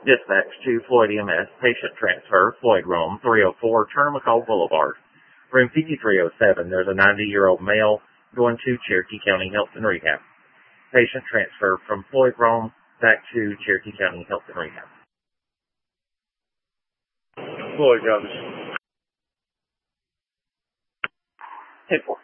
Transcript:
Dispatch to Floyd EMS, patient transfer, Floyd Rome, 304 Turnmacole Boulevard. Room 5307, there's a 90-year-old male going to Cherokee County Health and Rehab. Patient transfer from Floyd Rome back to Cherokee County Health and Rehab. Floyd, copies. 10-4.